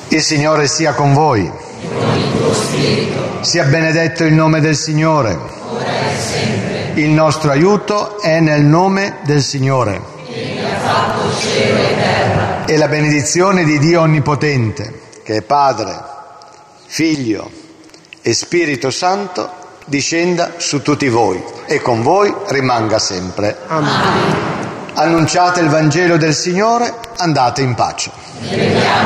Il Signore sia con voi. E con il tuo spirito. Sia benedetto il nome del Signore. Ora e sempre. Il nostro aiuto è nel nome del Signore. Egli ha fatto cielo e terra. E la benedizione di Dio Onnipotente, che è Padre, Figlio e Spirito Santo, discenda su tutti voi e con voi rimanga sempre. Amen. Annunciate il Vangelo del Signore, andate in pace.